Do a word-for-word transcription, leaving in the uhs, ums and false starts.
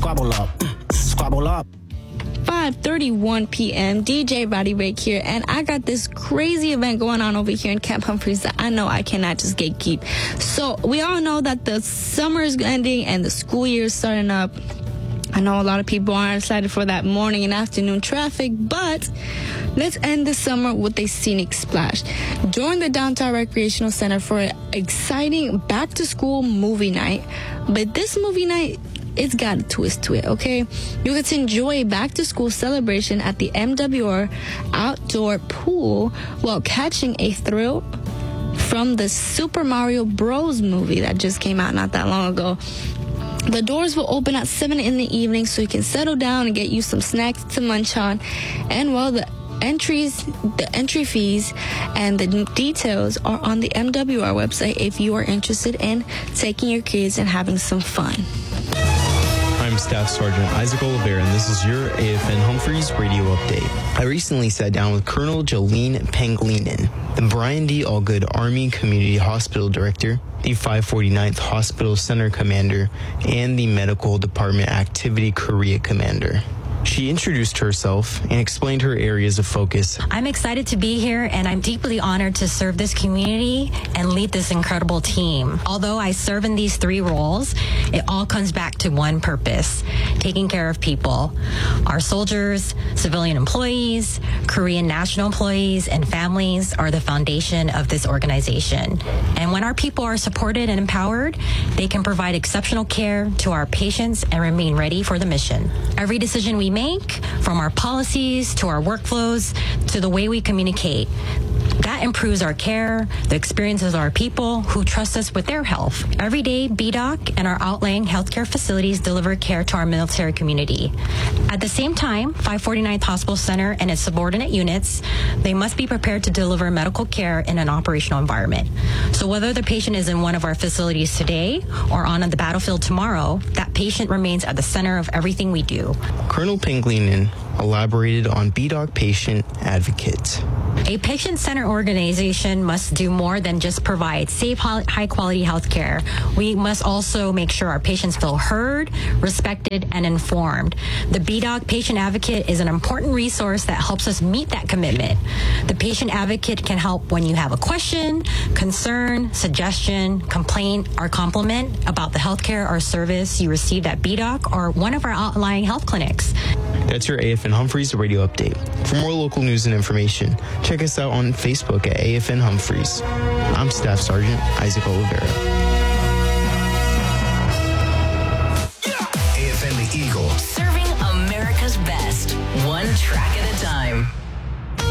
Squabble up. Squabble up. five thirty-one p.m. D J Body Break here, and I got this crazy event going on over here in Camp Humphreys that I know I cannot just gatekeep. So we all know that the summer is ending and the school year is starting up. I know a lot of people aren't excited for that morning and afternoon traffic, but let's end the summer with a scenic splash. Join the Downtown Recreational Center for an exciting back-to-school movie night. But this movie night, it's got a twist to it, okay? You get to enjoy a back-to-school celebration at the M W R outdoor pool while catching a thrill from the Super Mario Bros. Movie that just came out not that long ago. The doors will open at seven in the evening, so you can settle down and get you some snacks to munch on. And well, the entries, the entry fees and the details are on the M W R website if you are interested in taking your kids and having some fun. I'm Staff Sergeant Isaac Oliveira, and this is your A F N Humphreys Radio Update. I recently sat down with Colonel Jolene Penglinen, the Brian D. Allgood Army Community Hospital Director, the five forty-ninth Hospital Center Commander, and the Medical Department Activity Korea Commander. She introduced herself and explained her areas of focus. I'm excited to be here, and I'm deeply honored to serve this community and lead this incredible team. Although I serve in these three roles, it all comes back to one purpose: taking care of people. Our soldiers, civilian employees, Korean national employees, and families are the foundation of this organization. And when our people are supported and empowered, they can provide exceptional care to our patients and remain ready for the mission. Every decision we make, from our policies to our workflows to the way we communicate, that improves our care, the experiences of our people who trust us with their health. Every day, B D O C and our outlying healthcare facilities deliver care to our military community. At the same time, five forty-ninth Hospital Center and its subordinate units, they must be prepared to deliver medical care in an operational environment. So whether the patient is in one of our facilities today or on the battlefield tomorrow, that patient remains at the center of everything we do. Colonel Penglinen elaborated on B D O C Patient Advocate. A patient-centered organization must do more than just provide safe, high-quality health care. We must also make sure our patients feel heard, respected, and informed. The B D O C Patient Advocate is an important resource that helps us meet that commitment. The Patient Advocate can help when you have a question, concern, suggestion, complaint, or compliment about the healthcare or service you received at B D O C or one of our outlying health clinics. That's your A F N Humphreys Radio Update. For more local news and information, check us out on Facebook at A F N Humphreys. I'm Staff Sergeant Isaac Oliveira. A F N The Eagle. Serving America's best, one track at a time.